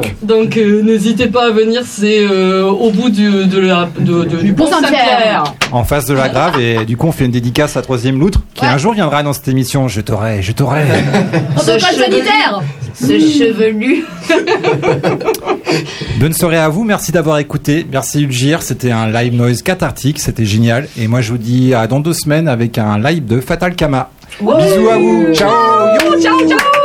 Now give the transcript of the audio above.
Donc n'hésitez pas à venir, c'est au bout du pont Saint-Pierre. En face de la Grave, et du coup on fait une dédicace à Troisième Loutre, qui un jour viendra dans cette émission. Je t'aurai. Protocole sanitaire. Ce chevelu. Bonne soirée à vous, merci d'avoir écouté, merci Ulgir, c'était un live noise cathartique, c'était génial, et moi je vous dis à dans 2 semaines avec un live de Fatal Kama. Bisous à vous, ciao. Ciao.